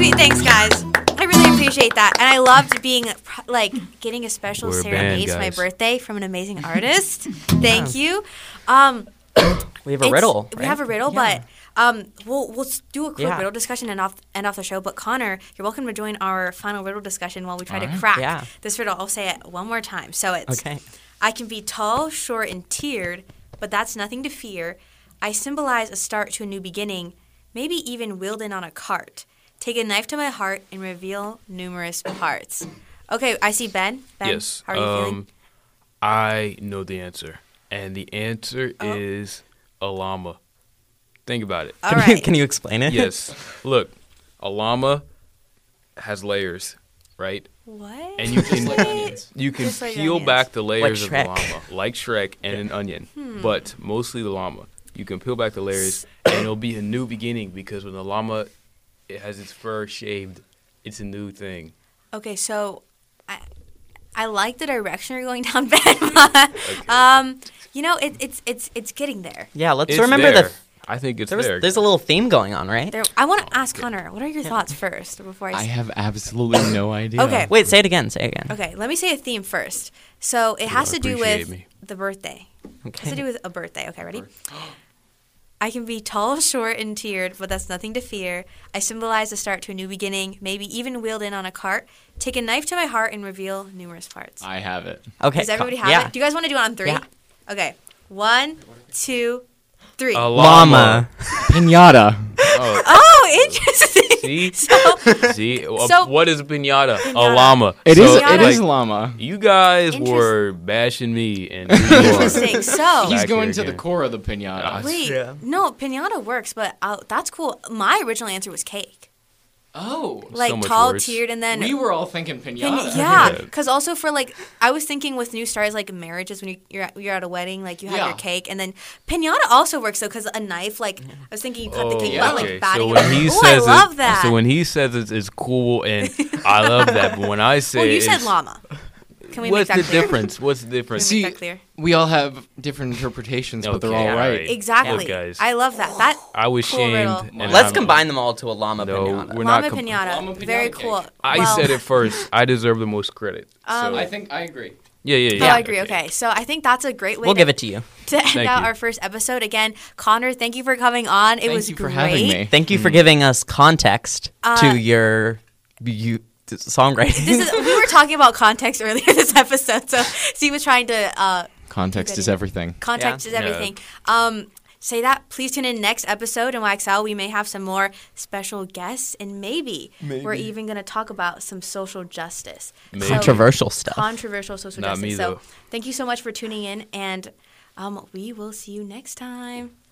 Sweet, thanks, guys. I really appreciate that, and I loved being getting a special We're a serenade band, for my guys. birthday from an amazing artist. Thank you. We have a riddle. We have a riddle, Yeah. but we'll do a quick Yeah. riddle discussion and end off the show. But Connor, you're welcome to join our final riddle discussion while we try to crack Yeah. this riddle. I'll say it one more time. So it's Okay. I can be tall, short, and tiered, but that's nothing to fear. I symbolize a start to a new beginning, maybe even wheeled in on a cart. Take a knife to my heart and reveal numerous parts. Okay, I see Ben. Ben, Yes. how are you feeling? I know the answer, and the answer is a llama. Think about it. All Can you, right. can you explain it? Yes. Look, a llama has layers, right? What? And you can like onions. you can Just like peel onions. back the layers of the Shrek. llama, like Shrek and an onion, Hmm. but mostly the llama. You can peel back the layers, and it'll be a new beginning because when the llama it has its fur shaved, it's a new thing. Okay, so I like the direction you're going down, Ben. It's getting there. Yeah, let's It's remember there. the. I think it's There was, there. there's a little theme going on, right? I want to ask Connor, what are your thoughts first before I I have absolutely no idea. Okay. Wait, say it again. Say it again. Okay, let me say a theme first. So it has to do appreciate with me. the birthday. It has to Okay. do with a birthday. Okay, ready? I can be tall, short, and tiered, but that's nothing to fear. I symbolize the start to a new beginning, maybe even wheeled in on a cart. Take a knife to my heart and reveal numerous parts. I have it. Okay. Does everybody have yeah. it? Do you guys want to do it on three? Yeah. Okay. 1, 2, 3. a Llama. Pinata. Oh, Oh, interesting. see, So, see. So- What is a pinata? Pinata. A llama. It So, is. Pinata. It is like, llama. You guys Interest- were bashing me, and interesting. So, He's Back going here to the again. core of the pinata. wait. Yeah. No, pinata works, but that's cool. My original answer was cake. Oh. Like much tall, worse. tiered, and then We were all thinking pinata. yeah, Yeah. because also for I was thinking with new stars like marriages when you're at a wedding, like you have Yeah. your cake, and then pinata also works though because a knife, I was thinking you cut the cake, yeah. but okay. batting So it. when he I says love that. so when he says it's cool, and I love that, but when I say well, you said it's- llama. Can we what's make the that clear? difference? What's the difference? Can we See, make that clear? We all have different interpretations, but they're Okay, all right. alright. Exactly. Look, guys. I love that. That I was Cool shamed. riddle. and Let's I'm- combine them all to a llama No, pinata. we're llama not. pinata, Llama pinata very cake. cool. I Well, said it first. I deserve the most credit. So, I think I agree. yeah. Oh, I agree. Okay, so I think that's a great way. We'll give it to you. to end Thank out you. our first episode. Again, Connor, thank you for coming on. It Thank was you for great. having me. Thank you for giving us context to your songwriting. We were talking about context earlier this episode, so he was trying to Context is everything. context Yeah. is everything. Say that. Please tune in next episode in YXL. We may have some more special guests, and maybe. We're even going to talk about some social justice. Maybe. So- Controversial stuff. Controversial social Not justice. me, so though. thank you so much for tuning in, and we will see you next time.